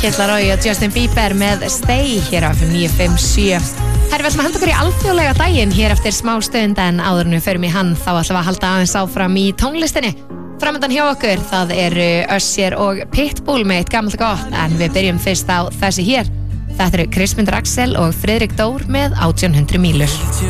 Kid Laroi og Justin Bieber með Stay hér á FM 957. Herri, við ætlum að henda okkur í alþjóðlega daginn hér eftir smá stund en áður en við förum í hann þá ætlum við að halda aðeins áfram í tónlistinni. Framöndan hjá okkur, það eru Usher og Pitbull með eitt gamalt gott en við byrjum fyrst á þessi hér. Þetta eru Kristmundur Axel og Friðrik Dór með 1800 mílur.